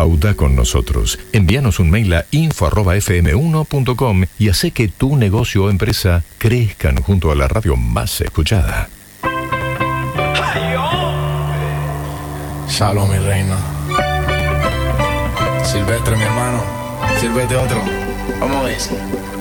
Pauta con nosotros. Envíanos un mail a info@fm1.com y hace que tu negocio o empresa crezcan junto a la radio más escuchada. Shalom, mi reina. Silvestre, mi hermano. Sírvete otro. Vamos a ver.